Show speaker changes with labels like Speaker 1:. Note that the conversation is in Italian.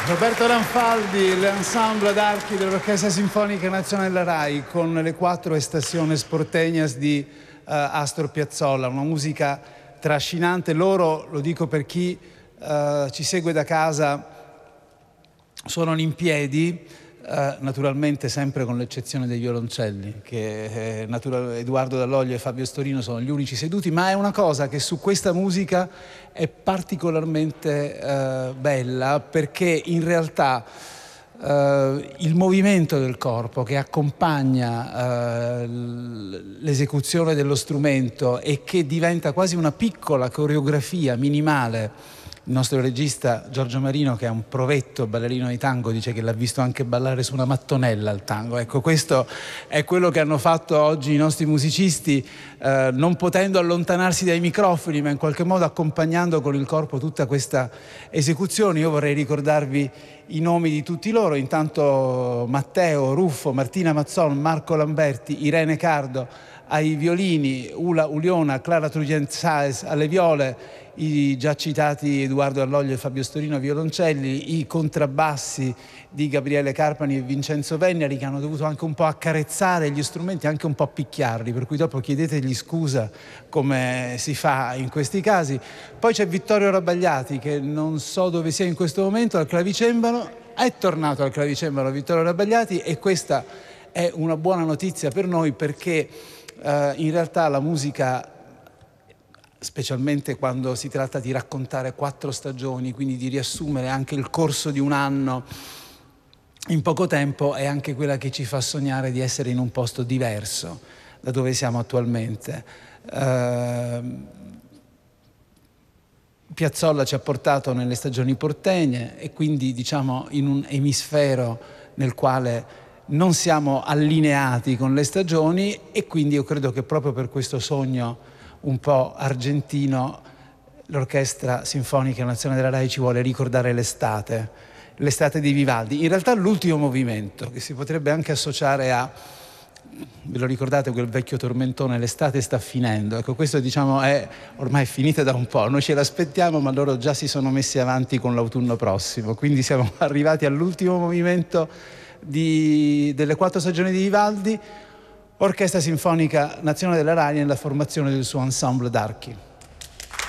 Speaker 1: Roberto Ranfaldi, l'ensemble d'archi dell'Orchestra Sinfonica Nazionale della RAI con le 4 Estaciones Porteñas di Astor Piazzolla, una musica trascinante. Loro, lo dico per chi ci segue da casa, suonano in piedi, naturalmente sempre con l'eccezione dei violoncelli, che Edoardo Dall'Oglio e Fabio Storino sono gli unici seduti, ma è una cosa che su questa musica è particolarmente bella, perché in realtà il movimento del corpo che accompagna l'esecuzione dello strumento e che diventa quasi una piccola coreografia minimale. Il nostro regista Giorgio Marino, che è un provetto ballerino di tango, dice che l'ha visto anche ballare su una mattonella al tango. Ecco, questo è quello che hanno fatto oggi i nostri musicisti, non potendo allontanarsi dai microfoni, ma in qualche modo accompagnando con il corpo tutta questa esecuzione. Io vorrei ricordarvi i nomi di tutti loro, intanto Matteo Ruffo, Martina Mazzon, Marco Lamberti, Irene Cardo ai violini, Ula Uliona, Clara Trugent Saez alle viole, i già citati Edoardo Dall'Oglio e Fabio Storino violoncelli, i contrabbassi di Gabriele Carpani e Vincenzo Vennari, che hanno dovuto anche un po' accarezzare gli strumenti, anche un po' picchiarli, per cui dopo chiedetegli scusa come si fa in questi casi. Poi c'è Vittorio Rabagliati, che non so dove sia in questo momento, al clavicembalo. È tornato al clavicembalo Vittorio Rabagliati, e questa è una buona notizia per noi, perché in realtà la musica, specialmente quando si tratta di raccontare 4 stagioni, quindi di riassumere anche il corso di un anno in poco tempo, è anche quella che ci fa sognare di essere in un posto diverso da dove siamo attualmente. Piazzolla ci ha portato nelle stagioni portegne, e quindi diciamo in un emisfero nel quale non siamo allineati con le stagioni, e quindi io credo che proprio per questo sogno un po' argentino l'Orchestra Sinfonica Nazionale della RAI ci vuole ricordare l'estate di Vivaldi. In realtà l'ultimo movimento, che si potrebbe anche associare a, ve lo ricordate quel vecchio tormentone, l'estate sta finendo? Ecco, questo diciamo è ormai finita da un po', noi ce l'aspettiamo, ma loro già si sono messi avanti con l'autunno prossimo, quindi siamo arrivati all'ultimo movimento delle 4 stagioni di Vivaldi, Orchestra Sinfonica Nazionale della RAI nella formazione del suo ensemble d'archi.